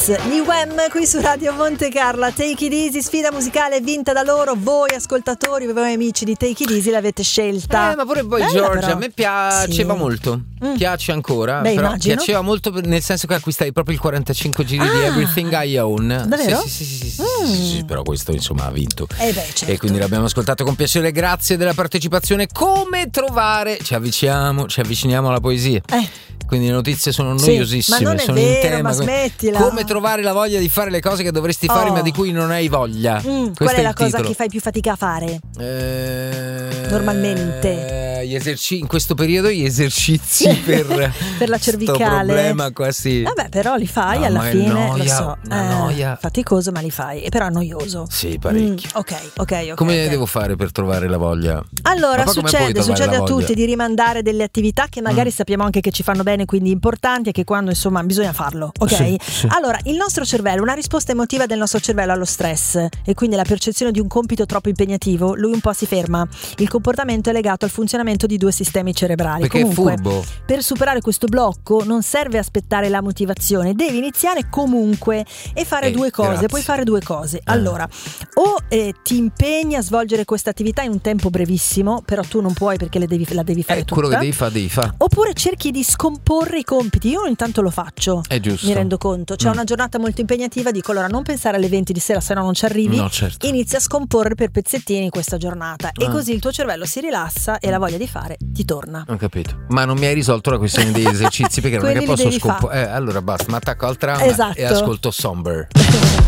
Beats, gli Wham qui su Radio Monte Carlo. Take It Easy, sfida musicale vinta da loro. Voi ascoltatori, voi amici di Take It Easy l'avete scelta. Ma pure voi, Giorgia, a me piaceva molto. Piace ancora. Beh, però immagino. piaceva molto nel senso che acquistai proprio il 45 giri di Everything I Own. Davvero? Sì, però questo insomma ha vinto. Certo. E quindi l'abbiamo ascoltato con piacere. Grazie della partecipazione. Come trovare? Ci avviciniamo alla poesia. Quindi le notizie sono noiosissime, ma non è sono vero, in tema. ma smettila. Come trovare la voglia di fare le cose che dovresti fare ma di cui non hai voglia. Qual è la cosa che fai più fatica a fare? Normalmente In questo periodo gli esercizi per la cervicale. Sto problema qua, sì. Vabbè, però li fai alla fine, noia, lo so. noia. Faticoso, ma li fai. E però è noioso. Sì, parecchio. Ok. Come devo fare per trovare la voglia? Allora, succede a voglia? tutti di rimandare delle attività che magari sappiamo anche che ci fanno bene, quindi importanti, e che quando insomma bisogna farlo, ok? Sì. Allora, il nostro cervello, una risposta emotiva del nostro cervello allo stress e quindi la percezione di un compito troppo impegnativo, lui un po' si ferma. Il comportamento è legato al funzionamento di due sistemi cerebrali. Perché comunque, è furbo. Per superare questo blocco non serve aspettare la motivazione, devi iniziare comunque e fare due cose. Grazie. Puoi fare due cose. Allora, o ti impegni a svolgere questa attività in un tempo brevissimo, però tu non puoi perché la devi fare tutta. Quello che devi fare. Oppure cerchi di scomporre i compiti. Io intanto lo faccio. È giusto. Mi rendo conto. C'è una giornata molto impegnativa, dico allora non pensare alle 20 di sera, se no non ci arrivi. No, certo. Inizia a scomporre per pezzettini questa giornata e così il tuo cervello si rilassa e la voglia di fare ti torna. Ho capito. Ma non mi hai risolto la questione degli esercizi perché non è che Quelli li posso devi scomporre. Allora basta, mi attacco al tram Esatto. e ascolto Somber.